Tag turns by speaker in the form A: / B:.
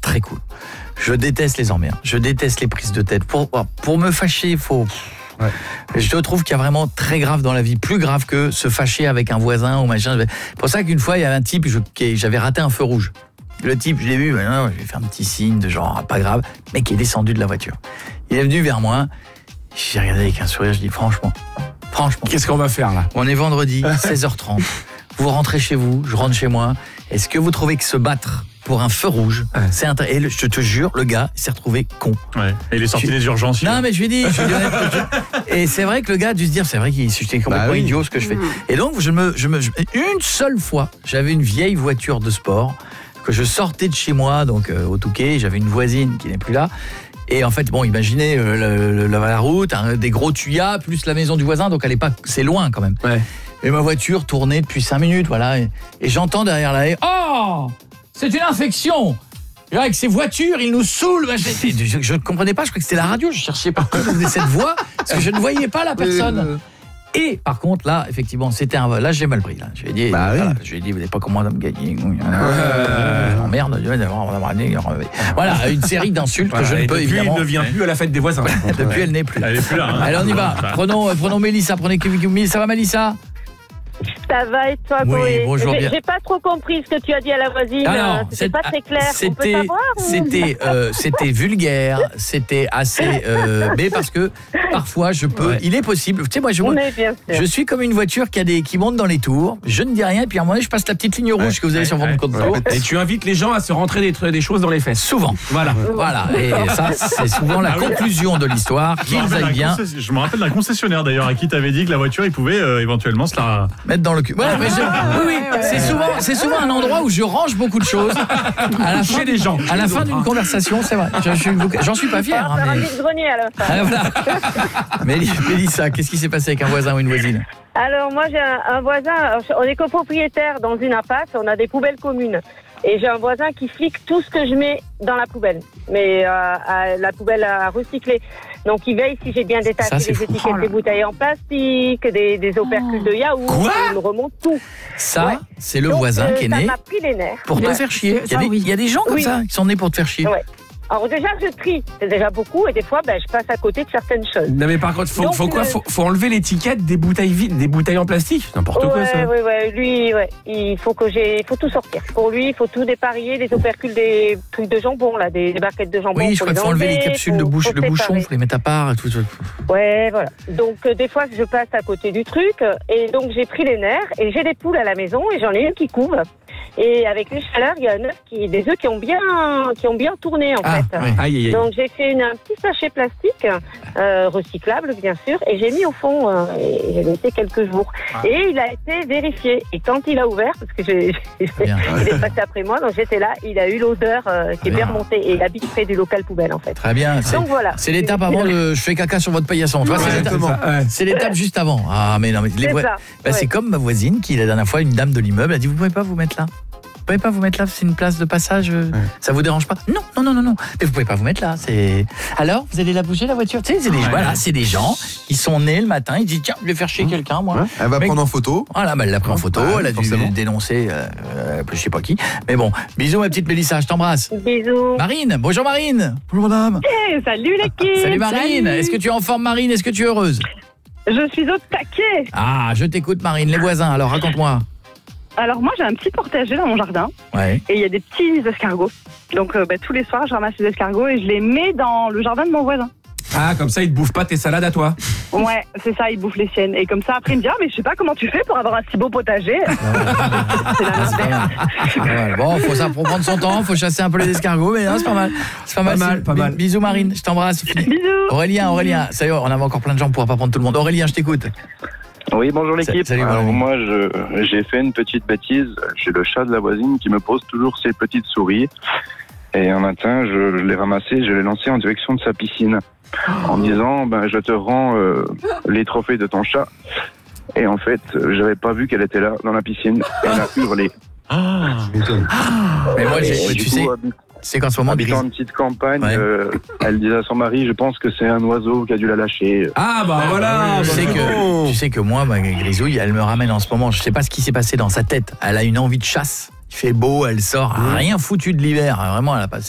A: très cool. Je déteste les emmerdes, je déteste les prises de tête. Pour me fâcher, il faut... Ouais. Je trouve qu'il y a vraiment très grave dans la vie, plus grave que se fâcher avec un voisin ou machin. C'est pour ça qu'une fois, il y avait un type, j'avais raté un feu rouge. Le type, je l'ai vu, j'ai fait un petit signe de genre, pas grave, mais qui est descendu de la voiture. Il est venu vers moi, j'ai regardé avec un sourire, je dis franchement.
B: Qu'est-ce qu'on va faire là ?
A: On est vendredi, 16h30, vous rentrez chez vous, je rentre chez moi. Est-ce que vous trouvez que se battre pour un feu rouge, c'est et je te jure, le gars s'est retrouvé con.
C: Ouais. Et il est sorti des urgences.
A: Non, mais je lui ai dit et c'est vrai que le gars a dû se dire, c'est vrai qu'il c'était complètement idiot ce que je fais. Et donc, une seule fois, j'avais une vieille voiture de sport que je sortais de chez moi, donc au Touquet, j'avais une voisine qui n'est plus là. Et en fait, bon, imaginez la route, des gros tuyas, plus la maison du voisin, donc c'est loin quand même. Ouais. Et ma voiture tournait depuis 5 minutes, voilà. Et j'entends derrière la haie, oh, c'est une infection. Avec ces voitures, ils nous saoulent. Je ne comprenais pas, je croyais que c'était la radio. Je cherchais partout d'où venait cette voix, parce que je ne voyais pas la personne. Et par contre, là, effectivement, là, j'ai mal pris. Là. Je lui ai dit, vous n'avez pas comment me gagner. Merde, voilà, une série d'insultes que je ne peux évidemment.
B: Elle ne vient plus à la fête des voisins.
A: Depuis, elle n'est plus.
C: Elle est plus là. Hein.
A: Allez, on y va. Prenons Mélissa. Ça va, Mélissa ?
D: Ça va et toi,
A: oui,
D: Goé?
A: Bonjour,
D: j'ai pas trop compris ce que tu as dit à la voisine. Alors, c'était pas très clair. On peut savoir,
A: c'était vulgaire, c'était assez... mais parce que parfois, il est possible... Tu sais, moi, je suis comme une voiture qui monte dans les tours, je ne dis rien, et puis à un moment donné, je passe la petite ligne rouge que vous avez sur votre compte de tour.
B: Et tu invites les gens à se rentrer des choses dans les fesses.
A: Souvent. Voilà. Et ça, c'est souvent la conclusion de l'histoire, qu'ils aillent bien.
C: Je me rappelle d'un concessionnaire, d'ailleurs, à qui t'avais dit que la voiture, il pouvait éventuellement se la...
A: mettre dans le cul. Ouais, mais oui, c'est souvent un endroit où je range beaucoup de choses. Chez les gens. À la fin d'une conversation, c'est vrai. J'en suis pas fier.
D: Un vide-grenier à la fin.
A: Voilà. Mélissa, qu'est-ce qui s'est passé avec un voisin ou une voisine ?
D: Alors moi j'ai un voisin, on est copropriétaire dans une impasse, on a des poubelles communes. Et j'ai un voisin qui flique tout ce que je mets dans la poubelle, mais la poubelle à recycler. Donc il veille si j'ai bien détaché les étiquettes des bouteilles en plastique, des opercules de yaourt, il me remonte tout.
A: Ça, c'est le voisin qui est né
D: ça m'a pris les nerfs.
A: Pour te faire chier. Il y a des gens comme ça qui sont nés pour te faire chier.
D: Ouais. Alors déjà je trie, c'est déjà beaucoup et des fois je passe à côté de certaines choses.
B: Non mais par contre faut enlever l'étiquette des bouteilles vides, des bouteilles en plastique, n'importe quoi ça.
D: Lui il faut tout sortir. Pour lui, il faut tout dépareiller, des opercules, des trucs de jambon là, des barquettes de jambon.
A: Oui, je crois qu'il faut enlever les capsules de bouchon, faut les mettre à part tout.
D: Ouais, voilà. Donc des fois je passe à côté du truc et donc j'ai pris les nerfs et j'ai des poules à la maison et j'en ai une qui couve. Et avec les chaleurs, il y a des œufs qui ont bien tourné en fait.
A: Oui.
D: Donc j'ai fait un petit sachet plastique recyclable bien sûr et j'ai mis au fond et j'ai laissé quelques jours. Et il a été vérifié et quand il a ouvert parce que il est passé après moi donc j'étais là, il a eu l'odeur qui est bien remontée et il habite près du local poubelle en fait.
A: Très bien. Donc voilà. C'est l'étape avant je fais caca sur votre paillasson. Tu vois, c'est l'étape juste avant. Ah mais non mais c'est comme ma voisine qui la dernière fois une dame de l'immeuble a dit vous pouvez pas vous mettre là. Vous pouvez pas vous mettre là, c'est une place de passage, ça vous dérange pas ? Non. Mais vous pouvez pas vous mettre là, Alors, vous allez la bouger la voiture ? Tu sais, c'est des gens qui sont nés le matin, ils disent tiens, je vais faire chier quelqu'un moi.
E: Elle va prendre en photo.
A: Voilà, elle l'a pris en photo, elle a dû dénoncer je sais pas qui. Mais bon, bisous ma petite Mélissa, je t'embrasse.
D: Bisous.
A: Marine, bonjour Marine. Bonjour madame.
D: Salut l'équipe.
A: Salut Marine. Est-ce que tu es en forme Marine ? Est-ce que tu es heureuse ?
D: Je suis au taquet.
A: Ah, je t'écoute Marine, les voisins, alors raconte-moi.
F: Alors moi j'ai un petit potager dans mon jardin et il y a des petits escargots. Donc tous les soirs je ramasse les escargots et je les mets dans le jardin de mon voisin.
B: Ah comme ça ils te bouffent pas tes salades à toi.
F: Ouais c'est ça, ils bouffent les siennes. Et comme ça après il me dit mais je sais pas comment tu fais pour avoir un si beau potager.
A: Bon faut prendre son temps, faut chasser un peu les escargots mais c'est pas mal. C'est pas mal. Bisous Marine, je t'embrasse.
F: Bisous.
A: Aurélien, ça y est, on avait encore plein de gens pour pas prendre tout le monde. Aurélien, je t'écoute.
G: Oui, bonjour l'équipe.
A: Salut,
G: alors moi, j'ai fait une petite bêtise. J'ai le chat de la voisine qui me pose toujours ses petites souris. Et un matin, je l'ai ramassé, je l'ai lancé en direction de sa piscine. En disant, je te rends les trophées de ton chat. Et en fait, j'avais pas vu qu'elle était là, dans la piscine. Elle a hurlé.
A: Mais moi, tu sais... C'est qu'en ce moment,
G: habitant une petite campagne, elle disait à son mari, je pense que c'est un oiseau qui a dû la lâcher.
B: Ah bah voilà.
A: Tu sais que moi, ma Grisouille, elle me ramène en ce moment. Je sais pas ce qui s'est passé dans sa tête. Elle a une envie de chasse. Il fait beau, elle sort, rien foutu de l'hiver. Vraiment, elle a passé